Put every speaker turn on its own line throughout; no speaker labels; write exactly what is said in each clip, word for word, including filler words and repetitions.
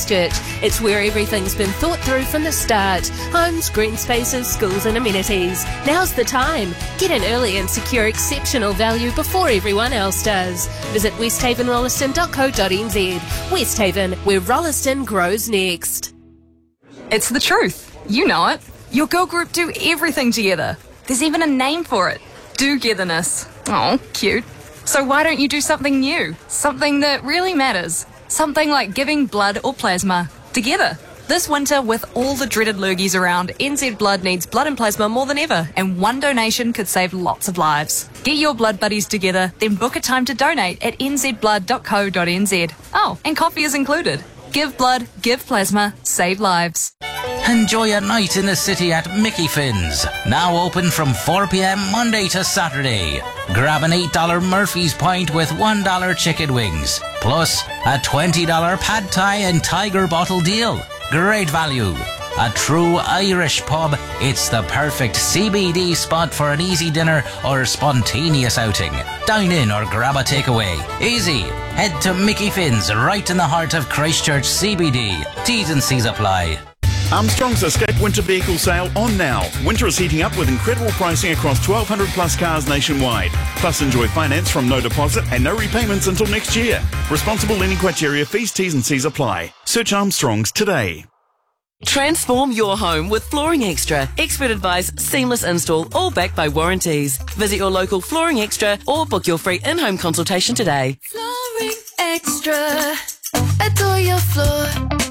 Christchurch. It's where everything's been thought through from the start. Homes, green spaces, schools and amenities. Now's the time. Get in early and secure exceptional value before everyone else does. Visit westhaven rolleston dot co dot n z. Westhaven, where Rolleston grows next.
It's the truth. You know it. Your girl group do everything together. There's even a name for it. Do-getherness. Oh, cute. So why don't you do something new? Something that really matters. Something like giving blood or plasma. Together. This winter, with all the dreaded lurgies around, N Z Blood needs blood and plasma more than ever, and one donation could save lots of lives. Get your blood buddies together, then book a time to donate at n z blood dot co dot n z. Oh, and coffee is included. Give blood, give plasma, save lives.
Enjoy a night in the city at Mickey Finn's. Now open from four p m Monday to Saturday. Grab an eight dollar Murphy's Pint with one dollar chicken wings. Plus a twenty dollar pad thai and tiger bottle deal. Great value. A true Irish pub. It's the perfect C B D spot for an easy dinner or spontaneous outing. Dine in or grab a takeaway. Easy. Head to Mickey Finn's right in the heart of Christchurch C B D. T's and C's apply.
Armstrong's Escape Winter Vehicle Sale on now. Winter is heating up with incredible pricing across twelve hundred plus cars nationwide. Plus enjoy finance from no deposit and no repayments until next year. Responsible lending criteria, fees, T's and C's apply. Search Armstrong's today.
Transform your home with Flooring Extra. Expert advice, seamless install, all backed by warranties. Visit your local Flooring Extra or book your free in-home consultation today.
Flooring Extra. Adore your floor.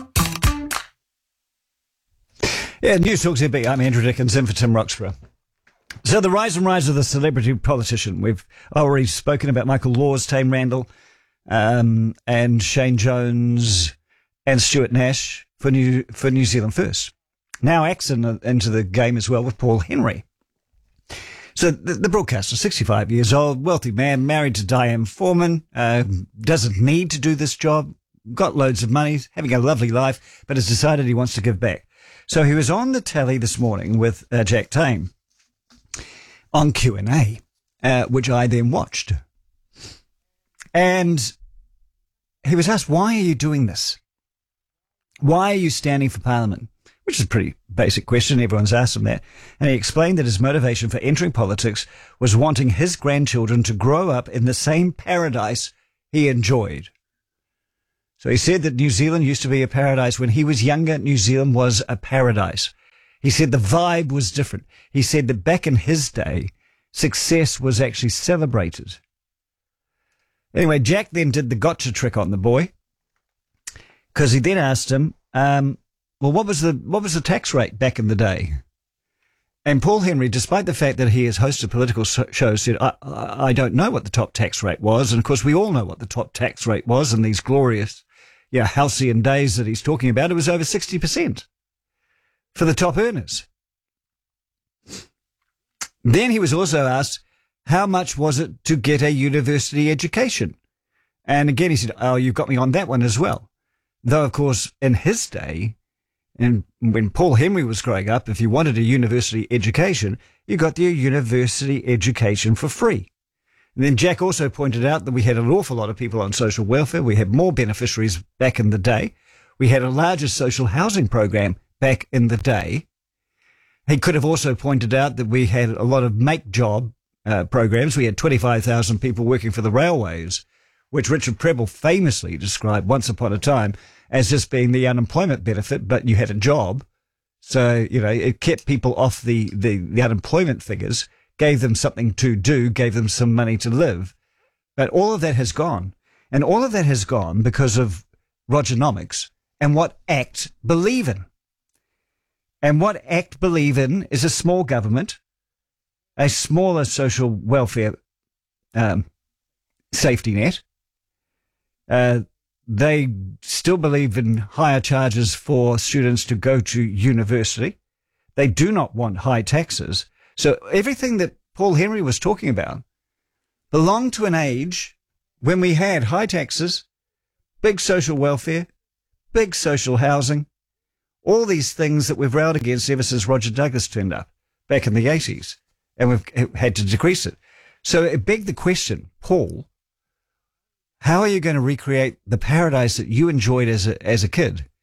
Yeah, News Talk Z B. I'm Andrew Dickens, in for Tim Roxburgh. So the rise and rise of the celebrity politician. We've already spoken about Michael Laws, Tame Randall, um, and Shane Jones and Stuart Nash for New for New Zealand First. Now Axe in, into the game as well with Paul Henry. So the, the broadcaster, sixty-five years old, wealthy man, married to Diane Foreman, uh, doesn't need to do this job, got loads of money, having a lovely life, but has decided he wants to give back. So he was on the telly this morning with uh, Jack Tame on Q and A, uh, which I then watched. And he was asked, why are you doing this? Why are you standing for Parliament? Which is a pretty basic question. Everyone's asked him that. And he explained that his motivation for entering politics was wanting his grandchildren to grow up in the same paradise he enjoyed. So he said that New Zealand used to be a paradise. When he was younger, New Zealand was a paradise. He said the vibe was different. He said that back in his day, success was actually celebrated. Anyway, Jack then did the gotcha trick on the boy, because he then asked him, um, well, what was the what was the tax rate back in the day? And Paul Henry, despite the fact that he has hosted political shows, said, I, I, I don't know what the top tax rate was. And of course, we all know what the top tax rate was in these glorious, yeah, halcyon days that he's talking about. It was over sixty percent for the top earners. Then he was also asked, how much was it to get a university education? And again, he said, oh, you've got me on that one as well. Though, of course, in his day, and when Paul Henry was growing up, if you wanted a university education, you got the university education for free. And then Jack also pointed out that we had an awful lot of people on social welfare. We had more beneficiaries back in the day. We had a larger social housing program back in the day. He could have also pointed out that we had a lot of make job uh, programs. We had twenty-five thousand people working for the railways, which Richard Prebble famously described once upon a time as just being the unemployment benefit, but you had a job. So, you know, it kept people off the, the, the unemployment figures, gave them something to do, gave them some money to live. But all of that has gone. And all of that has gone because of Rogernomics and what ACT believe in. And what ACT believe in is a small government, a smaller social welfare um, safety net. Uh, they still believe in higher charges for students to go to university. They do not want high taxes. So everything that Paul Henry was talking about belonged to an age when we had high taxes, big social welfare, big social housing, all these things that we've railed against ever since Roger Douglas turned up back in the eighties, and we've had to decrease it. So it begged the question, Paul, how are you going to recreate the paradise that you enjoyed as a, as a kid